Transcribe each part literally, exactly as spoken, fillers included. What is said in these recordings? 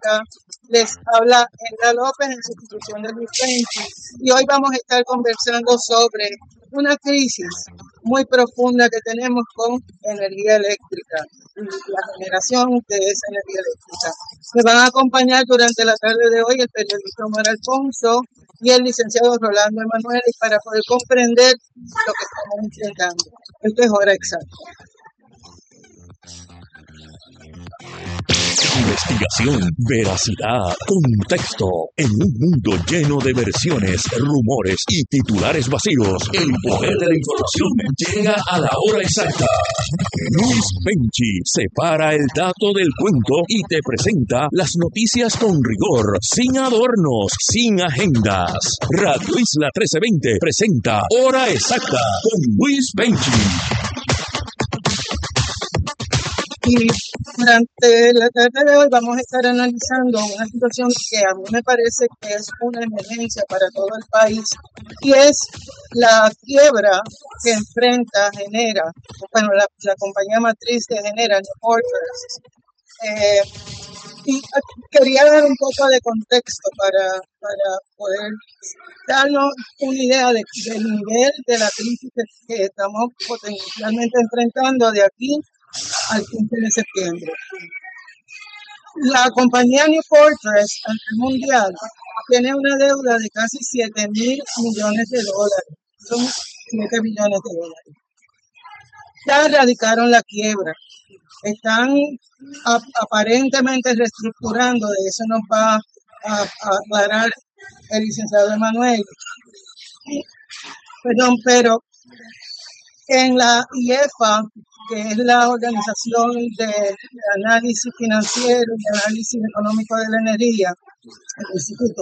Eléctrica. Les habla Edna López en sustitución de Luis Penchi, y hoy vamos a estar conversando sobre una crisis muy profunda que tenemos con energía eléctrica y la generación de esa energía eléctrica. Me van a acompañar durante la tarde de hoy el periodista Omar Alfonso y el licenciado Rolando Emanuel para poder comprender lo que estamos enfrentando. Esto es Hora Exacta. Investigación, veracidad, contexto. En un mundo lleno de versiones, rumores y titulares vacíos, el poder de la información llega a la hora exacta. Luis Penchi separa el dato del cuento y te presenta las noticias con rigor, sin adornos, sin agendas. Radio Isla trece veinte presenta Hora Exacta con Luis Penchi. Y durante la tarde de hoy vamos a estar analizando una situación que a mí me parece que es una emergencia para todo el país, y es la quiebra que enfrenta Genera, bueno, la, la compañía matriz que genera New Fortress. Eh, y quería dar un poco de contexto para, para poder darnos una idea de, del nivel de la crisis que, que estamos potencialmente enfrentando de aquí al quince de septiembre. La compañía New Fortress a nivel mundial tiene una deuda de casi siete mil millones de dólares. Son siete billones de dólares. Ya erradicaron la quiebra. Están a, aparentemente reestructurando. De eso nos va a, a aclarar el licenciado Emanuel. Perdón, pero en la I E F A, que es la Organización de Análisis Financiero y Análisis Económico de la Energía, el instituto,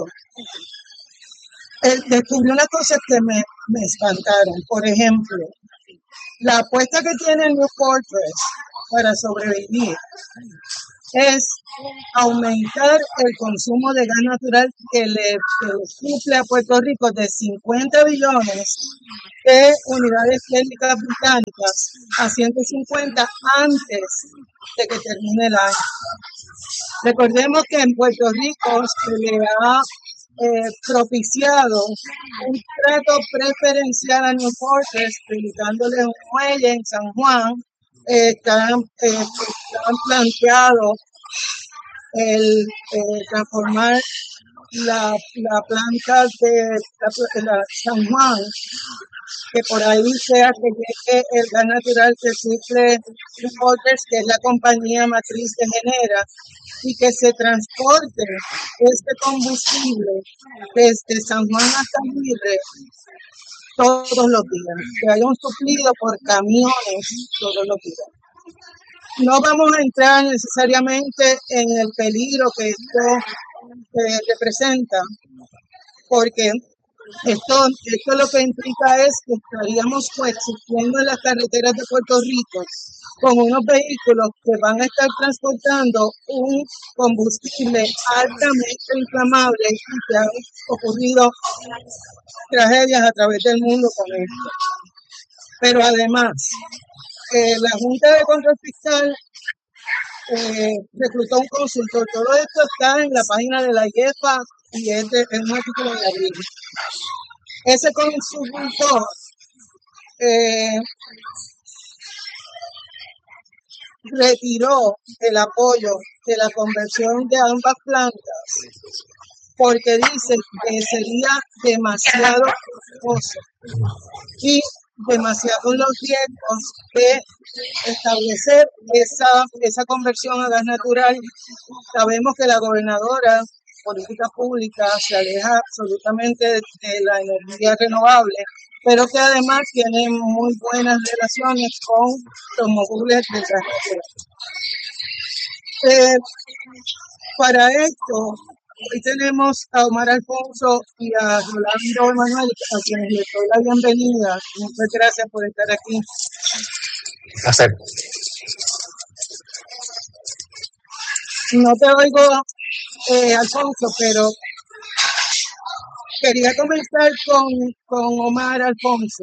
él descubrió unas cosas que me, me espantaron. Por ejemplo, la apuesta que tiene el New Fortress para sobrevivir es aumentar el consumo de gas natural que le, que le suple a Puerto Rico de cincuenta billones de unidades térmicas británicas a ciento cincuenta antes de que termine el año. Recordemos que en Puerto Rico se le ha eh, propiciado un trato preferencial a New Fortress, dedicándole un muelle en San Juan. Eh, están, eh, están planteado el eh, transformar la, la planta de la, la San Juan, que por ahí sea que llegue el gas natural que suple New Fortress, que es la compañía matriz que genera, y que se transporte este combustible desde San Juan hasta Libre todos los días, que haya un suplido por camiones todos los días. No vamos a entrar necesariamente en el peligro que esto eh, representa, porque esto, esto lo que implica es que estaríamos coexistiendo en las carreteras de Puerto Rico con unos vehículos que van a estar transportando un combustible altamente inflamable, y que han ocurrido tragedias a través del mundo con esto. Pero además, eh, la Junta de Control Fiscal eh, reclutó un consultor. Todo esto está en la página de la I E F A y es, de, es un artículo de abril. Ese consultor eh, retiró el apoyo de la conversión de ambas plantas porque dice que sería demasiado costoso y demasiados los riesgos de establecer esa, esa conversión a gas natural. Sabemos que la gobernadora, política pública, se aleja absolutamente de, de la energía renovable, pero que además tiene muy buenas relaciones con los móviles del gas natural. Eh, para esto, hoy tenemos a Omar Alfonso y a Rolando Emanuel, a quienes les doy la bienvenida. Muchas gracias por estar aquí. Placer. No te oigo, eh, Alfonso, pero quería comenzar con, con Omar Alfonso,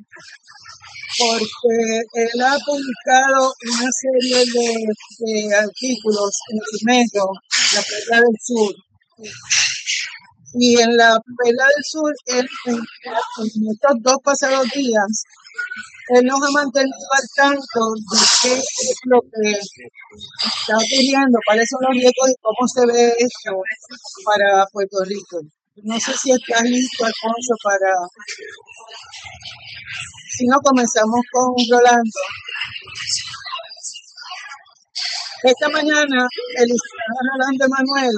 porque él ha publicado una serie de, de artículos en el medio la Perla del Sur. Y en la Perla del Sur, él, en, en estos dos pasados días, él nos ha mantenido al tanto de qué es lo que está ocurriendo, cuáles son los riesgos y cómo se ve esto para Puerto Rico. No sé si estás listo, Alfonso, para... Si no, comenzamos con Rolando. Esta mañana, el licenciado Rolando Emanuel...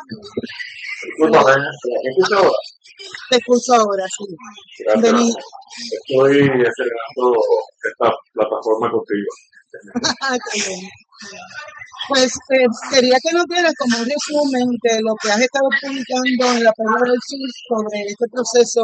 Discúlpame, ¿me escucha ahora? Te escucho ahora, sí. Gracias. Vení. Estoy estrenando esta plataforma contigo. Qué bien. Pues eh, quería que nos dieras como un resumen de lo que has estado publicando en la Perla del Sur sobre este proceso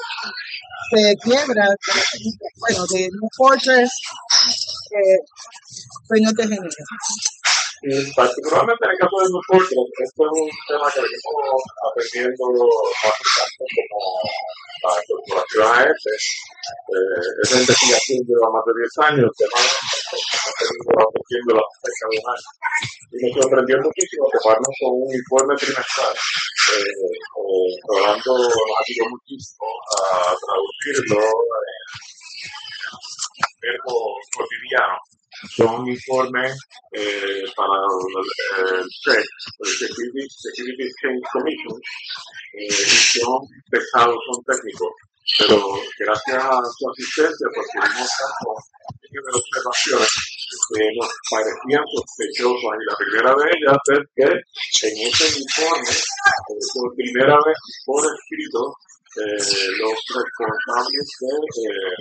de quiebra, de, bueno, de New Fortress, que pues no te genera. Y particularmente en el caso de New Fortress, esto es un tema que venimos aprendiendo bastante como la incorporación a este. Eh, esa investigación lleva más de diez años, el tema ha venido aprendiendo cerca de un año. Y nos sorprendió muchísimo toparnos con un informe trimestral. Eh, eh, Rolando nos ayudó muchísimo a traducirlo en verbo cotidiano. Son informes eh, para el S E C, el Security, Security Exchange Commission, eh, y son pesados, son técnicos, pero gracias a su asistencia, pues pudimos estar con de observaciones que nos parecían sospechosas, y la primera de ellas es que en ese informe, eh, por primera vez por escrito, eh, los responsables de eh,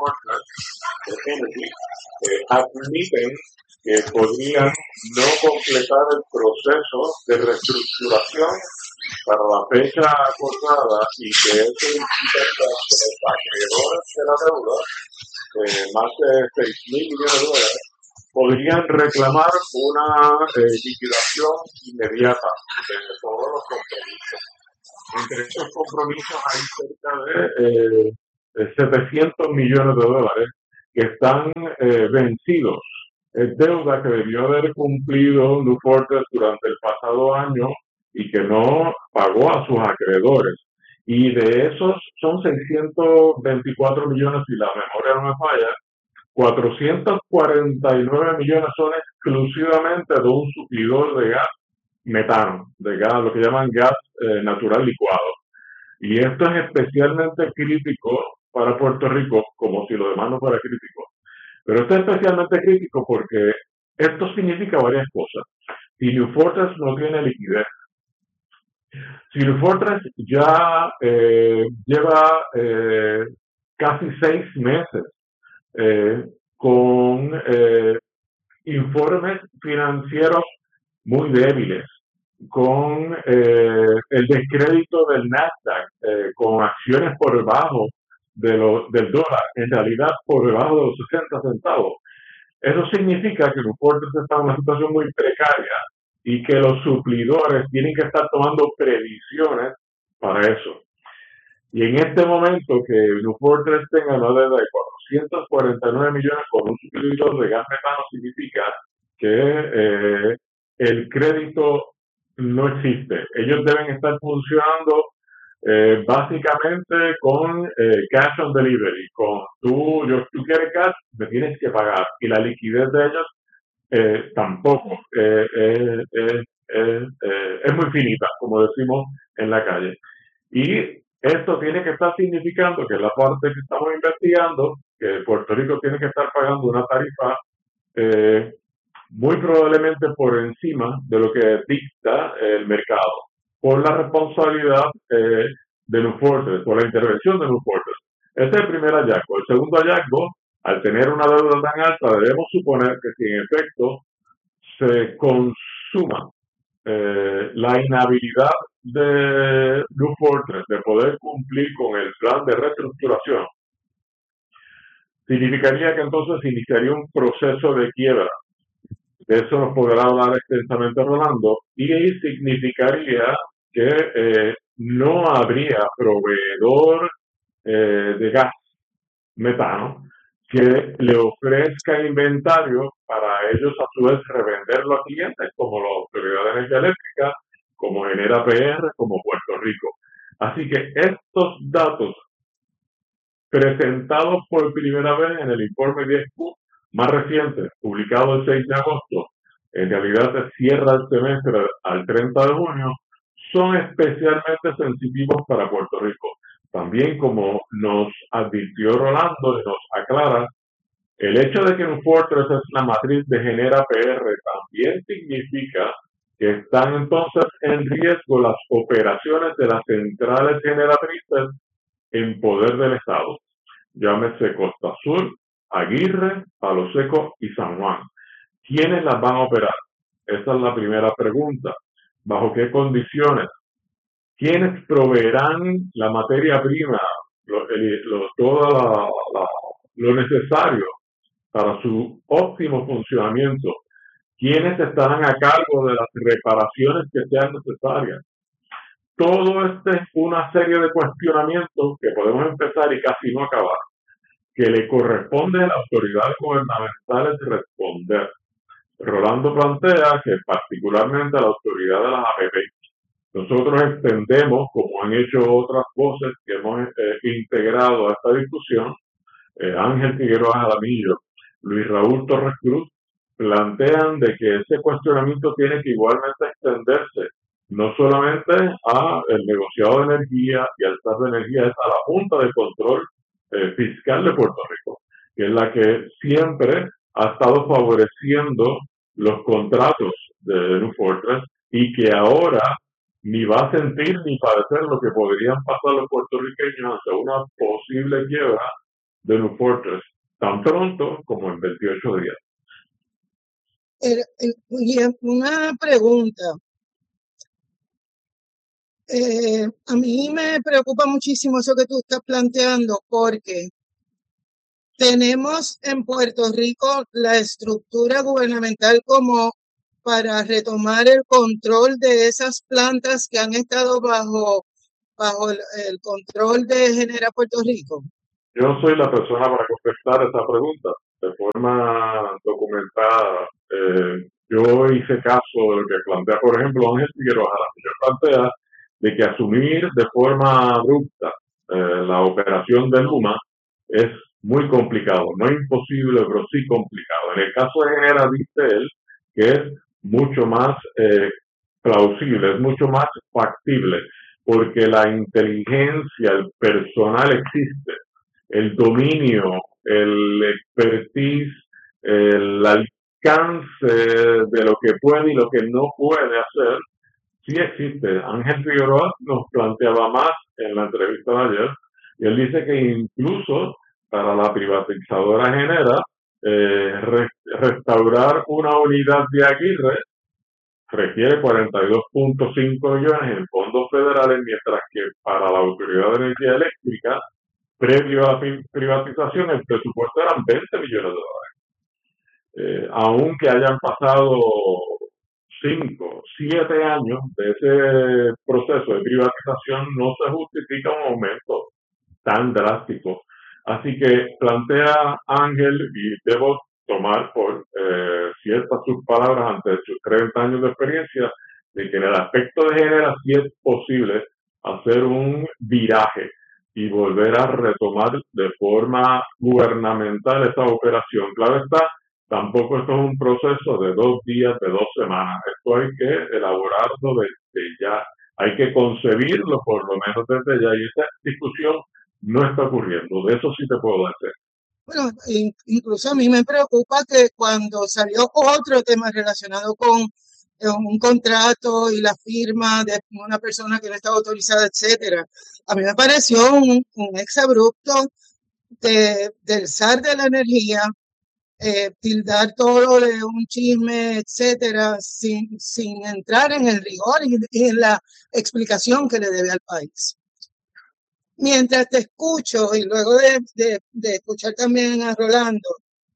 de Energy eh, admiten que podrían no completar el proceso de reestructuración para la fecha acordada, y que eso implica que los acreedores de la deuda, eh, más de seis mil millones de dólares, podrían reclamar una eh, liquidación inmediata de todos los compromisos. Entre estos compromisos hay cerca de eh, setecientos millones de dólares que están eh, vencidos. Es deuda que debió haber cumplido New Fortress durante el pasado año y que no pagó a sus acreedores. Y de esos son seiscientos veinticuatro millones, si la memoria no me falla, cuatrocientos cuarenta y nueve millones son exclusivamente de un suplidor de gas metano, de gas, lo que llaman gas eh, natural licuado. Y esto es especialmente crítico para Puerto Rico, como si lo demás no fuera crítico. Pero esto es especialmente crítico porque esto significa varias cosas. Si New Fortress no tiene liquidez, si New Fortress ya eh, lleva eh, casi seis meses eh, con eh, informes financieros muy débiles, con eh, el descrédito del Nasdaq, eh, con acciones por debajo de lo, del dólar, en realidad por debajo de los sesenta centavos. Eso significa que New Fortress está en una situación muy precaria y que los suplidores tienen que estar tomando previsiones para eso. Y en este momento que New Fortress tenga una deuda de cuatrocientos cuarenta y nueve millones con un suplidor de gas metano, significa que eh, el crédito no existe. Ellos deben estar funcionando eh, básicamente con eh, cash on delivery. Con tú, yo, tú quieres cash, me tienes que pagar. Y la liquidez de ellos eh, tampoco eh, eh, eh, eh, eh, es muy finita, como decimos en la calle. Y esto tiene que estar significando que la parte que estamos investigando, que Puerto Rico tiene que estar pagando una tarifa eh, muy probablemente por encima de lo que dicta el mercado, por la responsabilidad eh, de New Fortress, por la intervención de New Fortress. Este es el primer hallazgo. El segundo hallazgo, al tener una deuda tan alta, debemos suponer que si en efecto se consuma eh, la inhabilidad de New Fortress de poder cumplir con el plan de reestructuración, significaría que entonces iniciaría un proceso de quiebra. De eso nos podrá hablar extensamente Rolando, y significaría que eh, no habría proveedor eh, de gas metano, que le ofrezca inventario para ellos a su vez revenderlo a clientes como la Autoridad de Energía Eléctrica, como Genera P R, como Puerto Rico. Así que estos datos presentados por primera vez en el informe diez Q más reciente, publicado el seis de agosto, en realidad se cierra el semestre al treinta de junio, son especialmente sensitivos para Puerto Rico. También, como nos advirtió Rolando y nos aclara, el hecho de que un Fortress es la matriz de Genera P R también significa que están entonces en riesgo las operaciones de las centrales generatrices en poder del Estado. Llámese Costa Sur, Aguirre, Palo Seco y San Juan. ¿Quiénes las van a operar? Esa es la primera pregunta. ¿Bajo qué condiciones? ¿Quiénes proveerán la materia prima, lo, lo, todo la, la, lo necesario para su óptimo funcionamiento? ¿Quiénes estarán a cargo de las reparaciones que sean necesarias? Todo esto es una serie de cuestionamientos que podemos empezar y casi no acabar, que le corresponde a las autoridades gubernamentales responder. Rolando plantea que particularmente a la autoridad de las A P P, nosotros extendemos, como han hecho otras voces que hemos eh, integrado a esta discusión, eh, Ángel Figueroa Jaramillo, Luis Raúl Torres Cruz, plantean de que ese cuestionamiento tiene que igualmente extenderse no solamente a el negociado de energía y al S A R de energía, es a la Junta de Control eh, Fiscal de Puerto Rico, que es la que siempre ha estado favoreciendo los contratos de New Fortress y que ahora ni va a sentir ni padecer lo que podrían pasar los puertorriqueños ante una posible quiebra de New Fortress tan pronto como en veintiocho días. El, el, y una pregunta. Eh, a mí me preocupa muchísimo eso que tú estás planteando porque tenemos en Puerto Rico la estructura gubernamental como para retomar el control de esas plantas que han estado bajo, bajo el, el control de Genera Puerto Rico. Yo no soy la persona para contestar esa pregunta de forma documentada. Eh, yo hice caso de lo que plantea, por ejemplo, Ángel Figueroa Jaramillo plantea de que asumir de forma abrupta eh, la operación de Luma es muy complicado, no imposible, pero sí complicado. En el caso de Genera, dice él, que es mucho más eh, plausible, es mucho más factible, porque la inteligencia, el personal existe, el dominio, el expertise, el alcance de lo que puede y lo que no puede hacer, sí existe. Ángel Figueroa nos planteaba más en la entrevista de ayer, y él dice que incluso para la privatizadora Genera, eh, re, restaurar una unidad de Aguirre requiere cuarenta y dos punto cinco millones en fondos federales, mientras que para la Autoridad de Energía Eléctrica, previo a la privatización, el presupuesto eran veinte millones de dólares. Eh, aunque hayan pasado cinco, siete años de ese proceso de privatización, no se justifica un aumento tan drástico. Así que plantea Ángel, y debo tomar por eh, ciertas sus palabras ante sus treinta años de experiencia, de que en el aspecto de Genera sí es posible hacer un viraje y volver a retomar de forma gubernamental esa operación. Claro está, tampoco esto es un proceso de dos días, de dos semanas. Esto hay que elaborarlo desde ya. Hay que concebirlo por lo menos desde ya. Y esa discusión no está ocurriendo. De eso sí te puedo decir. Bueno, incluso a mí me preocupa que cuando salió otro tema relacionado con un contrato y la firma de una persona que no estaba autorizada, etcétera, a mí me pareció un, un exabrupto de, del S A R de la energía, eh, tildar todo de un chisme, etcétera, sin, sin entrar en el rigor y, y en la explicación que le debe al país. Mientras te escucho y luego de, de, de escuchar también a Rolando,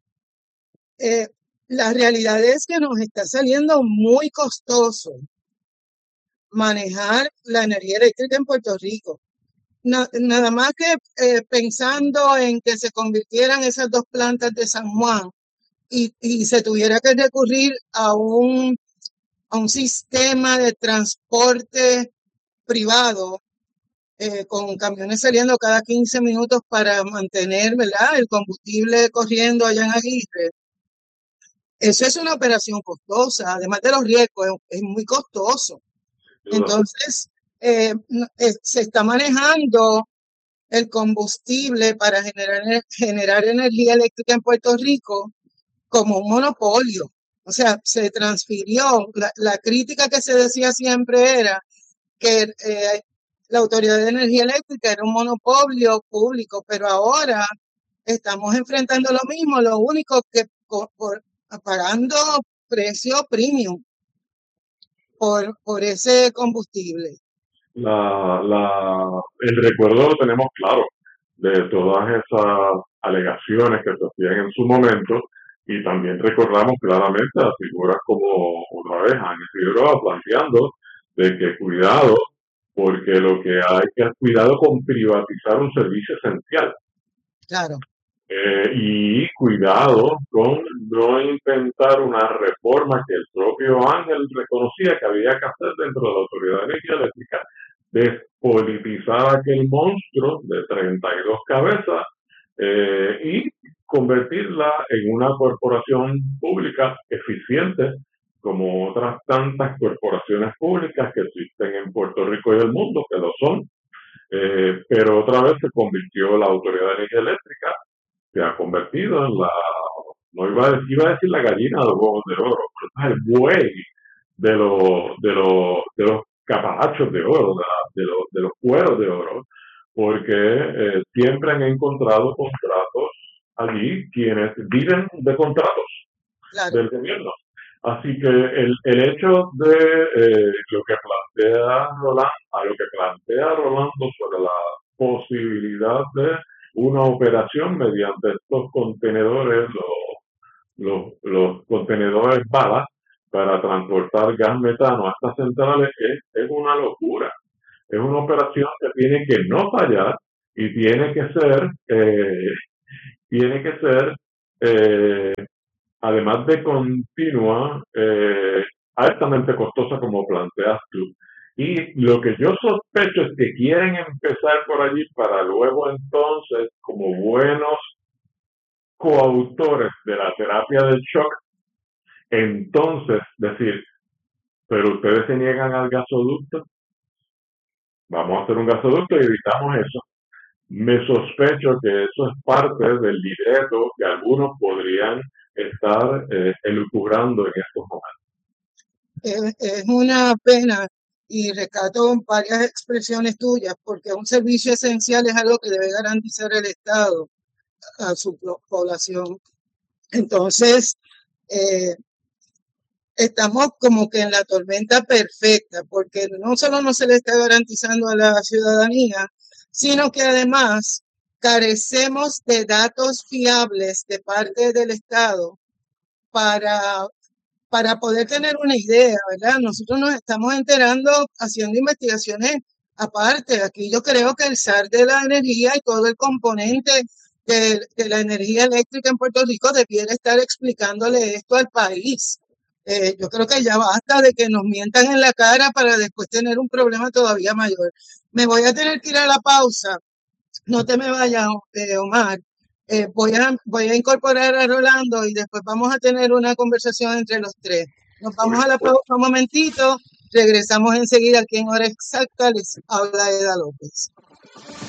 eh, la realidad es que nos está saliendo muy costoso manejar la energía eléctrica en Puerto Rico. na- nada más que eh, pensando en que se convirtieran esas dos plantas de San Juan y, y se tuviera que recurrir a un, a un sistema de transporte privado, eh, con camiones saliendo cada quince minutos para mantener, ¿verdad?, el combustible corriendo allá en Aguirre. Eso es una operación costosa, además de los riesgos, es, es muy costoso. Sin duda. Entonces, eh, no- eh, se está manejando el combustible para generar, generar energía eléctrica en Puerto Rico como un monopolio. O sea, se transfirió, la, la crítica que se decía siempre era que eh, la Autoridad de Energía Eléctrica era un monopolio público, pero ahora estamos enfrentando lo mismo, lo único que por, por- pagando precio premium por, por ese combustible. La, la, el recuerdo lo tenemos claro de todas esas alegaciones que se hacían en su momento y también recordamos claramente a figuras como otra vez Ángel Figueroa planteando de que cuidado, porque lo que hay que es cuidado con privatizar un servicio esencial. Claro, Eh, y cuidado con no intentar una reforma que el propio Ángel reconocía que había que hacer dentro de la Autoridad de Energía Eléctrica, despolitizar aquel monstruo de treinta y dos cabezas eh, y convertirla en una corporación pública eficiente como otras tantas corporaciones públicas que existen en Puerto Rico y el mundo, que lo son. Eh, pero otra vez se convirtió la Autoridad de Energía Eléctrica, se ha convertido en la, no iba a, iba a decir la gallina de los huevos de oro, pero es el buey de los, de los, de los caparachos de oro, de, la- de los, de los cueros de oro, porque eh, siempre han encontrado contratos allí quienes viven de contratos claro. del gobierno. Así que el, el hecho de eh, lo que plantea Roland, a lo que plantea Rolando sobre la posibilidad de una operación mediante estos contenedores, los, los, los contenedores balas para transportar gas metano a estas centrales, es, es una locura. Es una operación que tiene que no fallar y tiene que ser, eh, tiene que ser eh, además de continua, eh, altamente costosa como planteas tú. Y lo que yo sospecho es que quieren empezar por allí para luego entonces, como buenos coautores de la terapia del shock, entonces decir, pero ustedes se niegan al gasoducto, vamos a hacer un gasoducto y evitamos eso. Me sospecho que eso es parte del libreto que algunos podrían estar eh, elucubrando en estos momentos. Es, es una pena y rescato varias expresiones tuyas, porque un servicio esencial es algo que debe garantizar el Estado a su po- población. Entonces, eh, estamos como que en la tormenta perfecta, porque no solo no se le está garantizando a la ciudadanía, sino que además carecemos de datos fiables de parte del Estado para, para poder tener una idea, ¿verdad? Nosotros nos estamos enterando haciendo investigaciones aparte. Aquí yo creo que el S A R de la energía y todo el componente de, de la energía eléctrica en Puerto Rico debiera estar explicándole esto al país. Eh, yo creo que ya basta de que nos mientan en la cara para después tener un problema todavía mayor. Me voy a tener que ir a la pausa. No te me vayas, eh, Omar. Eh, voy a, voy a incorporar a Rolando y después vamos a tener una conversación entre los tres. Nos vamos a la pausa un momentito. Regresamos enseguida aquí en Hora Exacta. Les habla Eda López.